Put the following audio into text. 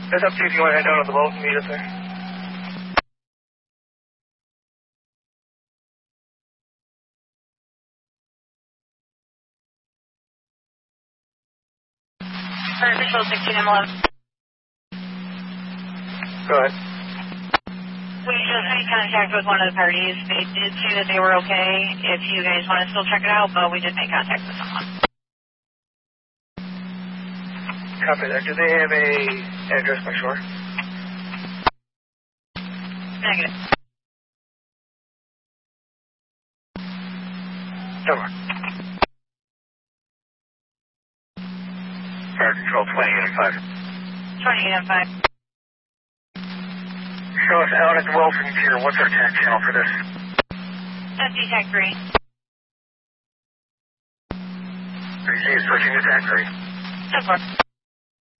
It's up to you if you want to head down to the boat and meet us there. Official 16M11. Go ahead. We just made contact with one of the parties. They did say that they were okay if you guys want to still check it out, but we did make contact with someone. Copy that. Do they have a address by shore? Negative. Somewhere. Fire Control 20 and 5. 20 and 5. Show us out at the Wilson Pier. What's our tack channel for this? SD Tech 3. 3C is switching to tack 3. So far.